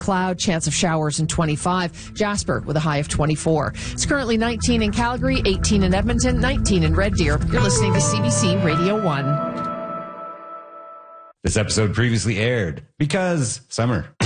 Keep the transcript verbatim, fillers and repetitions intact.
cloud, chance of showers, and twenty-five. Jasper with a high of twenty-four. It's currently nineteen in Calgary, eighteen in Edmonton, nineteen in Red Deer. You're listening to C B C Radio one. This episode previously aired because summer.